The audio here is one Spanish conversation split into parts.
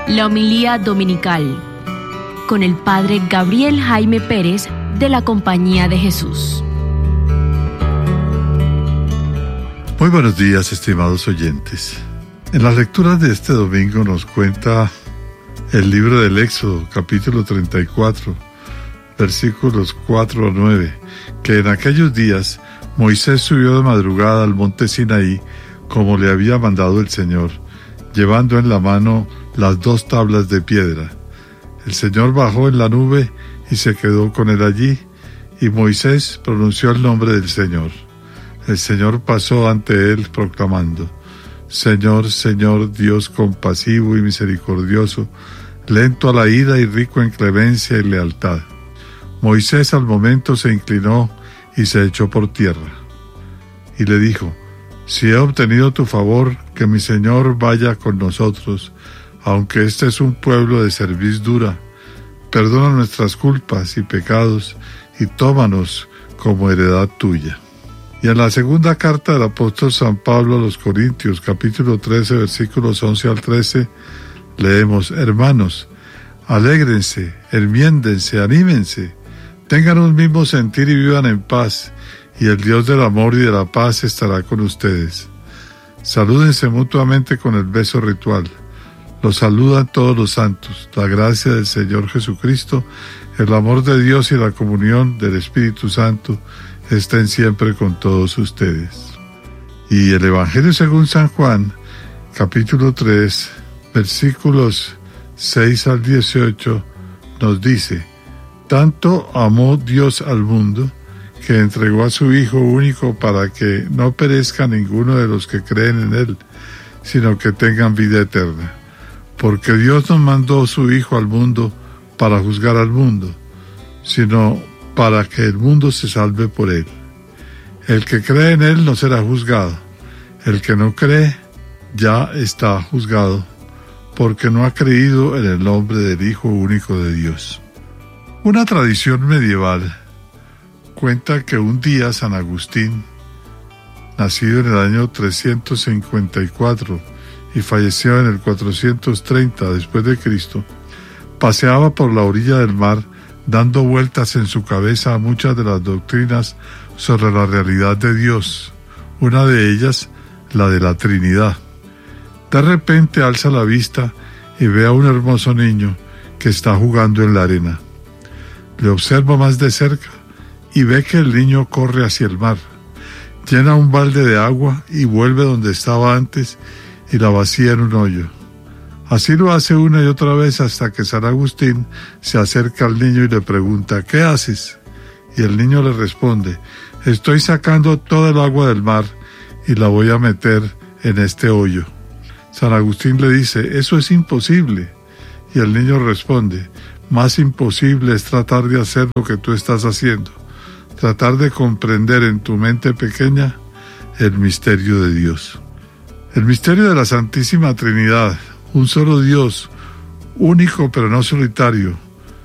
La homilía dominical con el Padre Gabriel Jaime Pérez de la Compañía de Jesús. Muy buenos días, estimados oyentes. En las lecturas de este domingo nos cuenta el libro del Éxodo, capítulo 34, versículos 4 a 9, que en aquellos días Moisés subió de madrugada al monte Sinaí, como le había mandado el Señor, llevando en la mano las 2 tablas de piedra. El Señor bajó en la nube y se quedó con él allí, y Moisés pronunció el nombre del Señor. El Señor pasó ante él proclamando: Señor, Señor, Dios compasivo y misericordioso, lento a la ira y rico en clemencia y lealtad. Moisés al momento se inclinó y se echó por tierra. Y le dijo: Si he obtenido tu favor, que mi Señor vaya con nosotros, aunque este es un pueblo de cerviz dura. Perdona nuestras culpas y pecados, y tómanos como heredad tuya. Y en la segunda carta del apóstol San Pablo a los Corintios, capítulo 13, versículos 11 al 13, leemos: Hermanos, alégrense, enmiéndense, anímense, tengan un mismo sentir y vivan en paz, y el Dios del amor y de la paz estará con ustedes. Salúdense mutuamente con el beso ritual. Los saludan todos los santos. La gracia del Señor Jesucristo, el amor de Dios y la comunión del Espíritu Santo estén siempre con todos ustedes. Y el Evangelio según San Juan, capítulo 3, versículos 6 al 18, nos dice: Tanto amó Dios al mundo, que entregó a su Hijo único para que no perezca ninguno de los que creen en Él, sino que tengan vida eterna. Porque Dios no mandó su Hijo al mundo para juzgar al mundo, sino para que el mundo se salve por Él. El que cree en Él no será juzgado. El que no cree ya está juzgado, porque no ha creído en el nombre del Hijo único de Dios. Una tradición medieval cuenta que un día San Agustín, nacido en el año 354 y falleció en el 430 después de Cristo, paseaba por la orilla del mar dando vueltas en su cabeza a muchas de las doctrinas sobre la realidad de Dios, una de ellas la de la Trinidad. De repente alza la vista y ve a un hermoso niño que está jugando en la arena. Le observa más de cerca y ve que el niño corre hacia el mar, llena un balde de agua y vuelve donde estaba antes y la vacía en un hoyo. Así lo hace una y otra vez hasta que San Agustín se acerca al niño y le pregunta: ¿qué haces? Y el niño le responde: estoy sacando toda el agua del mar y la voy a meter en este hoyo. San Agustín le dice: eso es imposible. Y el niño responde: más imposible es tratar de hacer lo que tú estás haciendo, tratar de comprender en tu mente pequeña el misterio de Dios. El misterio de la Santísima Trinidad, un solo Dios, único pero no solitario,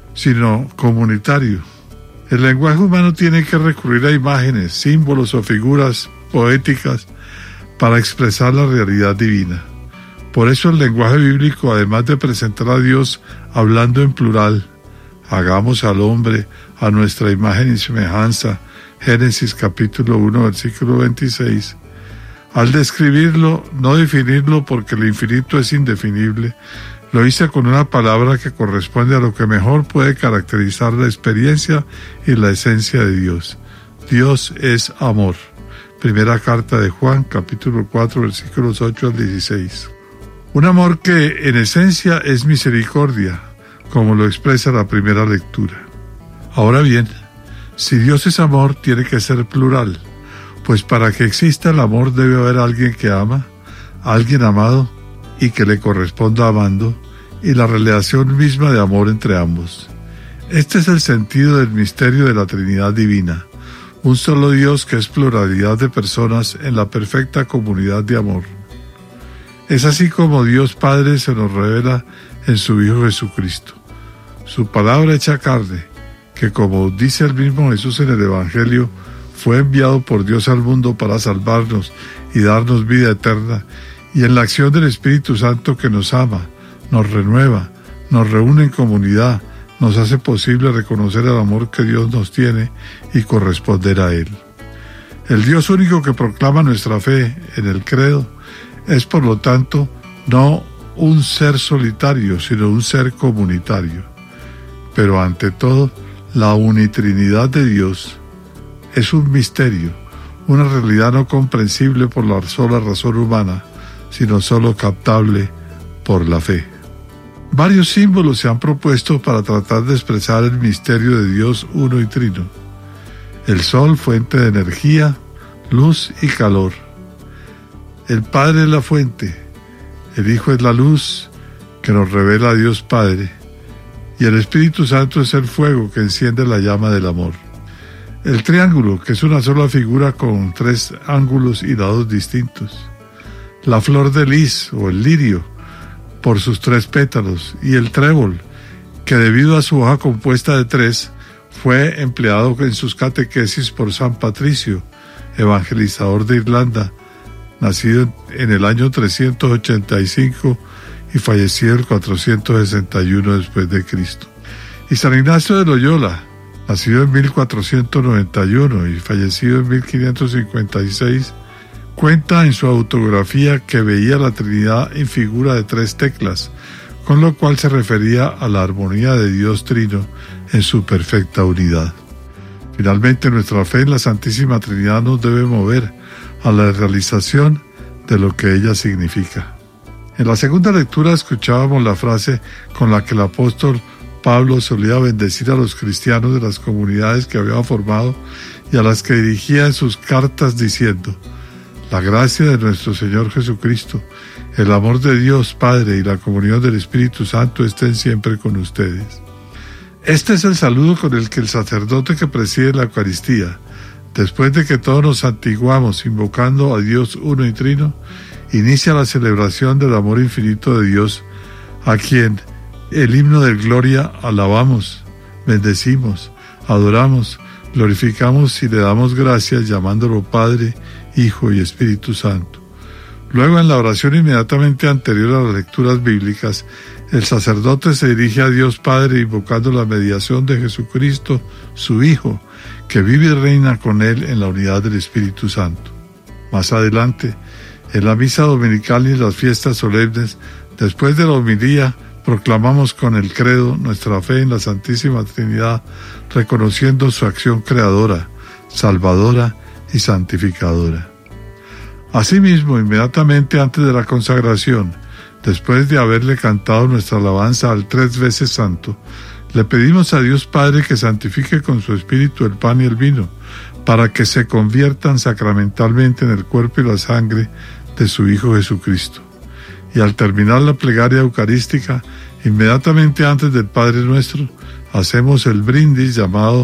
sino comunitario. El lenguaje humano tiene que recurrir a imágenes, símbolos o figuras poéticas para expresar la realidad divina. Por eso el lenguaje bíblico, además de presentar a Dios hablando en plural, hagamos al hombre a nuestra imagen y semejanza, Génesis capítulo 1, versículo 26, al describirlo, no definirlo porque el infinito es indefinible, lo hice con una palabra que corresponde a lo que mejor puede caracterizar la experiencia y la esencia de Dios. Dios es amor. Primera carta de Juan, capítulo 4, versículos 8 al 16. Un amor que en esencia es misericordia, como lo expresa la primera lectura. Ahora bien, si Dios es amor, tiene que ser plural, pues para que exista el amor debe haber alguien que ama, alguien amado y que le corresponda amando, y la relación misma de amor entre ambos. Este es el sentido del misterio de la Trinidad Divina, un solo Dios que es pluralidad de personas en la perfecta comunidad de amor. Es así como Dios Padre se nos revela en su Hijo Jesucristo, su palabra hecha carne, que como dice el mismo Jesús en el Evangelio, fue enviado por Dios al mundo para salvarnos y darnos vida eterna, y en la acción del Espíritu Santo que nos ama, nos renueva, nos reúne en comunidad, nos hace posible reconocer el amor que Dios nos tiene y corresponder a Él. El Dios único que proclama nuestra fe en el credo es, por lo tanto, no un ser solitario, sino un ser comunitario. Pero ante todo, la unitrinidad de Dios es un misterio, una realidad no comprensible por la sola razón humana, sino solo captable por la fe. Varios símbolos se han propuesto para tratar de expresar el misterio de Dios uno y trino. El sol, fuente de energía, luz y calor. El Padre es la fuente, el Hijo es la luz que nos revela a Dios Padre, y el Espíritu Santo es el fuego que enciende la llama del amor. El triángulo, que es una sola figura con 3 ángulos y lados distintos. La flor de lis o el lirio, por sus 3 pétalos, y el trébol, que debido a su hoja compuesta de 3, fue empleado en sus catequesis por San Patricio, evangelizador de Irlanda, nacido en el año 385 y fallecido el 461 después de Cristo. Y San Ignacio de Loyola, nacido en 1491 y fallecido en 1556, cuenta en su autografía que veía la Trinidad en figura de 3 teclas, con lo cual se refería a la armonía de Dios Trino en su perfecta unidad. Finalmente, nuestra fe en la Santísima Trinidad nos debe mover a la realización de lo que ella significa. En la segunda lectura escuchábamos la frase con la que el apóstol Pablo solía bendecir a los cristianos de las comunidades que había formado y a las que dirigía en sus cartas diciendo: la gracia de nuestro Señor Jesucristo, el amor de Dios Padre y la comunión del Espíritu Santo estén siempre con ustedes. Este es el saludo con el que el sacerdote que preside la Eucaristía, después de que todos nos santiguamos invocando a Dios uno y trino, inicia la celebración del amor infinito de Dios, a quien el himno de gloria alabamos, bendecimos, adoramos, glorificamos y le damos gracias llamándolo Padre, Hijo y Espíritu Santo. Luego, en la oración inmediatamente anterior a las lecturas bíblicas, el sacerdote se dirige a Dios Padre invocando la mediación de Jesucristo, su Hijo, que vive y reina con él en la unidad del Espíritu Santo. Más adelante, en la misa dominical y en las fiestas solemnes, después de la homilía, proclamamos con el credo nuestra fe en la Santísima Trinidad, reconociendo su acción creadora, salvadora y santificadora. Asimismo, inmediatamente antes de la consagración, después de haberle cantado nuestra alabanza al 3 veces santo, le pedimos a Dios Padre que santifique con su Espíritu el pan y el vino, para que se conviertan sacramentalmente en el cuerpo y la sangre de su Hijo Jesucristo. Y al terminar la plegaria eucarística, inmediatamente antes del Padre Nuestro, hacemos el brindis llamado